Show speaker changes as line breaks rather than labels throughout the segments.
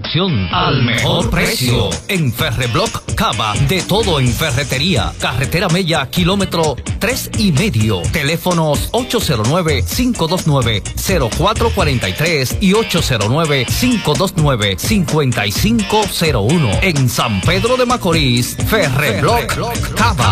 construcción al mejor precio. En Ferreblock Cava, de todo en ferretería. Carretera Mella, kilómetro 3,5. Teléfonos 809-529-0443 y 809-529-5501. En San Pedro de Macorís, Ferreblock Cava.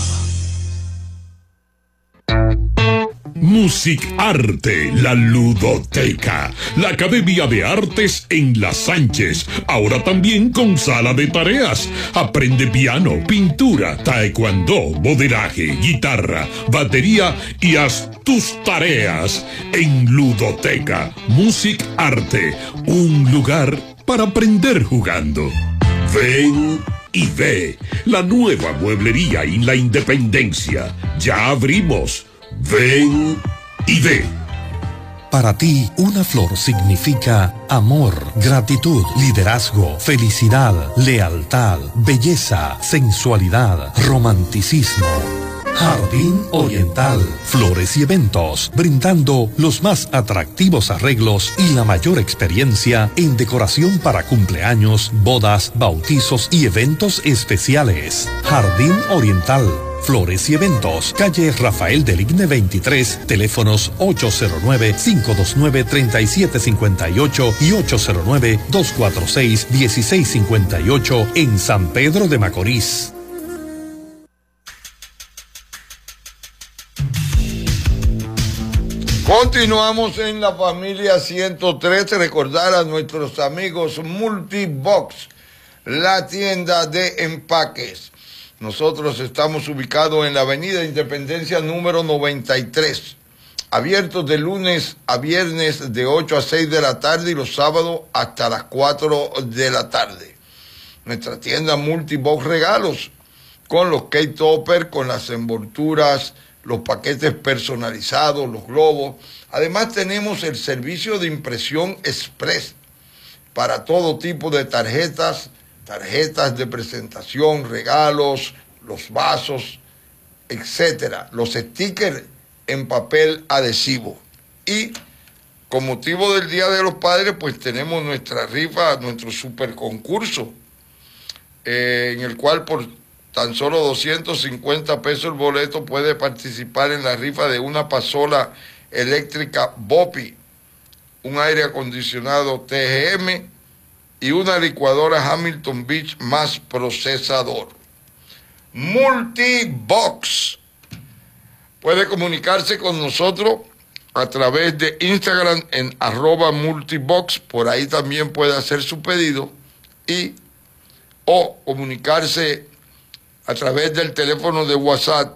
Music Arte, la ludoteca, la Academia de Artes en La Sánchez, ahora también con sala de tareas. Aprende piano, pintura, taekwondo, modelaje, guitarra, batería y haz tus tareas en Ludoteca. Music Arte, un lugar para aprender jugando. Ven y ve la nueva mueblería en La Independencia. Ya abrimos. Ven y ve.
Para ti, una flor significa amor, gratitud, liderazgo, felicidad, lealtad, belleza, sensualidad, romanticismo. Jardín Oriental, flores y eventos, brindando los más atractivos arreglos y la mayor experiencia en decoración para cumpleaños, bodas, bautizos y eventos especiales. Jardín Oriental, flores y eventos, calle Rafael del Igne 23, teléfonos 809-529-3758 y 809-246-1658 en San Pedro de Macorís.
Continuamos en la familia 113. Recordar a nuestros amigos Multibox, la tienda de empaques. Nosotros estamos ubicados en la avenida Independencia número 93. Abiertos de lunes a viernes de 8 a 6 de la tarde y los sábados hasta las 4 de la tarde. Nuestra tienda Multibox Regalos, con los cake topper, con las envolturas, los paquetes personalizados, los globos. Además tenemos el servicio de impresión express para todo tipo de tarjetas de presentación, regalos, los vasos, etcétera, los stickers en papel adhesivo. Y con motivo del Día de los Padres, pues tenemos nuestra rifa, nuestro super concurso, en el cual por tan solo 250 pesos el boleto puede participar en la rifa de una pasola eléctrica Bopi, un aire acondicionado TGM y una licuadora Hamilton Beach más procesador. Multibox. Puede comunicarse con nosotros a través de Instagram en @multibox. Por ahí también puede hacer su pedido o comunicarse a través del teléfono de WhatsApp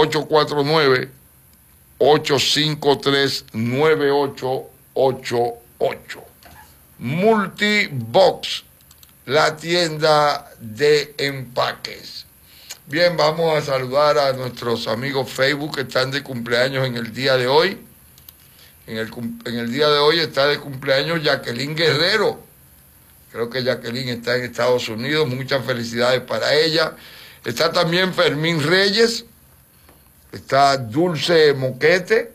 849-853-9888. Multibox, la tienda de empaques. Bien, vamos a saludar a nuestros amigos Facebook que están de cumpleaños en el día de hoy. En el día de hoy está de cumpleaños Jacqueline Guerrero. Creo que Jacqueline está en Estados Unidos. Muchas felicidades para ella. Está también Fermín Reyes, está Dulce Moquete,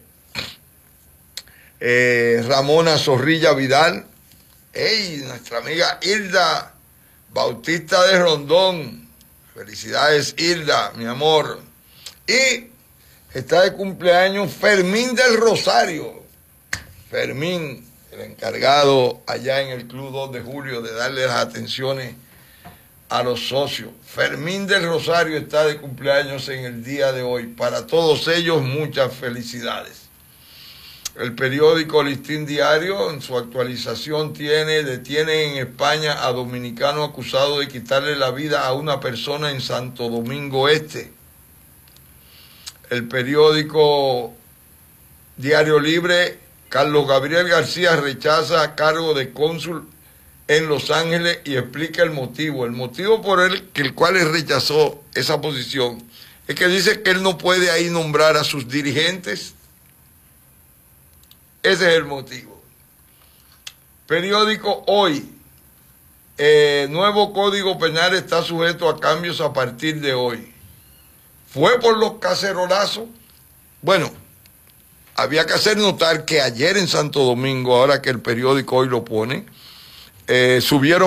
Ramona Zorrilla Vidal, nuestra amiga Hilda Bautista de Rondón. Felicidades, Hilda, mi amor. Y está de cumpleaños Fermín del Rosario. Fermín, el encargado allá en el Club 2 de Julio de darle las atenciones a los socios. Fermín del Rosario está de cumpleaños en el día de hoy. Para todos ellos, muchas felicidades. El periódico Listín Diario, en su actualización, detiene en España a dominicano acusado de quitarle la vida a una persona en Santo Domingo Este. El periódico Diario Libre, Carlos Gabriel García rechaza cargo de cónsul en Los Ángeles y explica el motivo. El motivo por el cual él rechazó esa posición es que dice que él no puede ahí nombrar a sus dirigentes. Ese es el motivo. Periódico Hoy. Nuevo Código Penal está sujeto a cambios a partir de hoy. ¿Fue por los cacerolazos? Bueno, había que hacer notar que ayer en Santo Domingo, ahora que el periódico Hoy lo pone, subieron